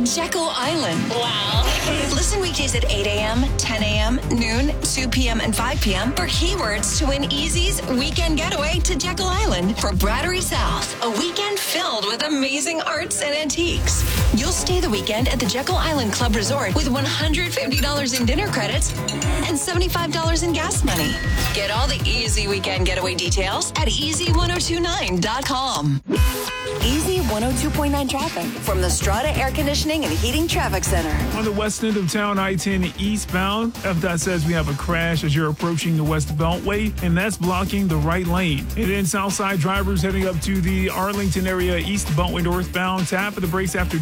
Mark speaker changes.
Speaker 1: Jekyll Island.
Speaker 2: Wow.
Speaker 1: Listen weekdays at 8 a.m., 10 a.m., noon, 2 p.m., and 5 p.m. for keywords to win Easy's weekend getaway to Jekyll Island for Brattery South. A weekend filled with amazing arts and antiques. You'll stay the weekend at the Jekyll Island Club Resort with $150 in dinner credits and $75 in gas money. Get all the Easy weekend getaway details at easy1029.com. Easy 102.9 traffic from the Strata Air Conditioning and Heating Traffic Center.
Speaker 3: On the west end of town, I-10 eastbound, FDOT says we have a crash as you're approaching the West Beltway, and that's blocking the right lane. And then Southside drivers heading up to the Arlington area, East Beltway northbound, tap of the brakes after